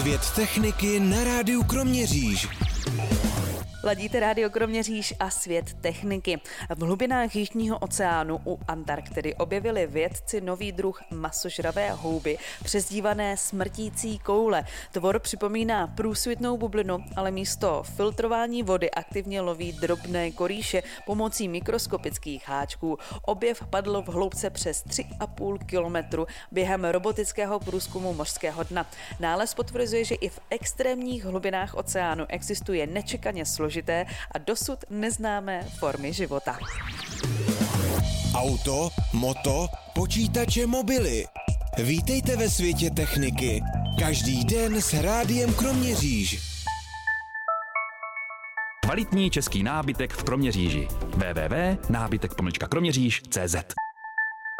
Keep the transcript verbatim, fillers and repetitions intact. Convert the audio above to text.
Svět techniky na rádiu Kroměříž. Ladíte rádio Kroměříž a Svět techniky. V hlubinách Jižního oceánu u Antarktidy objevili vědci nový druh masožravé houby, přezdívané smrtící koule. Tvor připomíná průsvitnou bublinu, ale místo filtrování vody aktivně loví drobné korýše pomocí mikroskopických háčků. Objev padl v hloubce přes tři a půl kilometru během robotického průzkumu mořského dna. Nález potvrzuje, že i v extrémních hlubinách oceánu existuje nečekaně složitý a dosud neznámé formy života. Auto, moto, počítače, mobily. Vítejte ve světě techniky. Každý den s rádiem Kroměříž. Kvalitní český nábytek v Kroměříži. w w w tečka nábytek pomlčka kroměříž tečka cé zet